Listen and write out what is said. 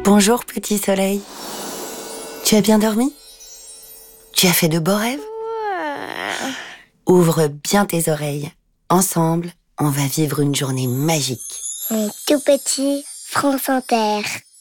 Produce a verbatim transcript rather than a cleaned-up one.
Bonjour petit soleil. Tu as bien dormi? Tu as fait de beaux rêves? Ouvre bien tes oreilles. Ensemble, on va vivre une journée magique. Mon tout petit France Inter.